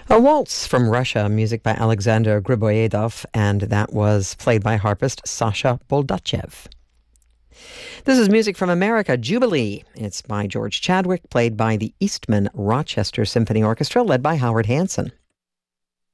A waltz from Russia, music by Alexander Griboyedov, and that was played by harpist Sasha Boldachev. This is music from America, Jubilee. It's by George Chadwick, played by the Eastman Rochester Symphony Orchestra, led by Howard Hanson.